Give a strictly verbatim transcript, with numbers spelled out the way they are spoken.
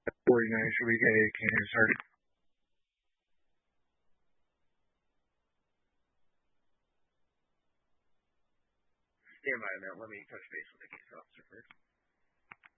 forty-nine, should we get a canine started? Stand by a minute. Let me touch base with the case officer first.